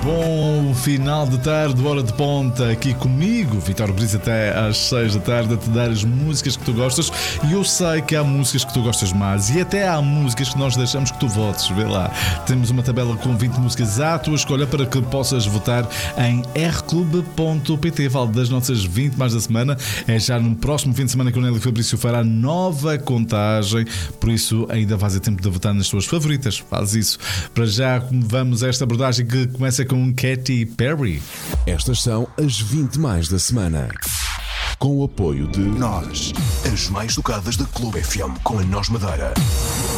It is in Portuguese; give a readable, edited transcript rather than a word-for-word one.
Bom final de tarde, hora de ponta, aqui comigo, Vitor Gris, até às 6 da tarde, a te dar as músicas que tu gostas. E eu sei que há músicas que tu gostas mais, e até há músicas que nós deixamos que tu votes. Vê lá, temos uma tabela com 20 músicas à tua escolha para que possas votar em rclub.pt. Vale das nossas 20 mais da semana. É já no próximo fim de semana que o Nélio Fabrício fará nova contagem, por isso ainda vais a tempo de votar nas tuas favoritas. Faz isso. Para já vamos a esta abordagem que começa com Katy Perry. Estas são as 20 mais da semana. Com o apoio de Nós, as mais tocadas da Clube FM com a Nós Madeira.